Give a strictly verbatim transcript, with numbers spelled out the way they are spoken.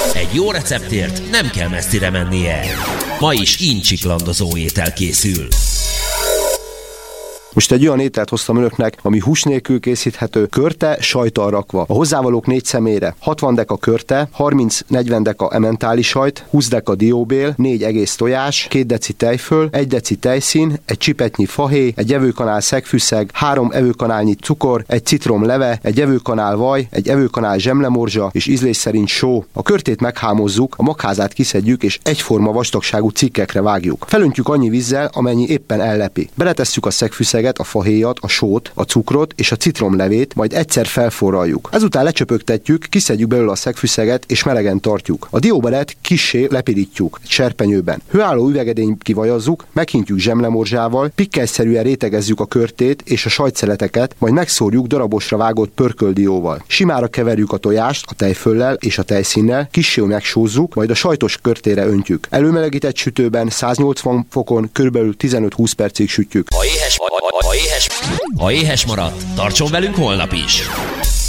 Egy jó receptért nem kell messzire mennie. Ma is incsiklandozó étel készül. Most egy olyan ételt hoztam önöknek, ami hús nélkül készíthető, körte, sajttal rakva. A hozzávalók négy személyre: hatvan deka körte, harminc-negyven deka ementáli sajt, húsz deka dióbél, négy egész tojás, két deci tejföl, egy deci tejszín, egy csipetnyi fahéj, egy evőkanál szegfűszeg, három evőkanálnyi cukor, egy citrom leve, egy evőkanál vaj, egy evőkanál zsemlemorzsa és ízlés szerint só. A körtét meghámozzuk, a magházát kiszedjük és egyforma vastagságú cikkekre vágjuk. Felöntjük annyi vízzel, amennyi éppen ellepi. Beletesszük a szegfűszeget, a fahéjat, a sót, a cukrot és a citromlevét, majd egyszer felforraljuk. Ezután lecsöpögtetjük, kiszedjük belőle a szegfűszeget és melegen tartjuk. A dióbelet kissé lepirítjuk egy serpenyőben. Hőálló üvegedény kivajazzuk, meghintjük zsemlemorzsával, pikkelszerűen rétegezzük a körtét és a sajtszeleteket, majd megszórjuk darabosra vágott pörköldióval. Simára keverjük a tojást a tejföllel és a tejszínnel, kissé megsózzuk, majd a sajtos körtére öntjük. Előmelegített sütőben száznyolcvan fokon körülbelül tizenöt-húsz percig sütjük. Ha éhes, ha, ha, ha éhes, ha éhes maradt, tartson velünk holnap is!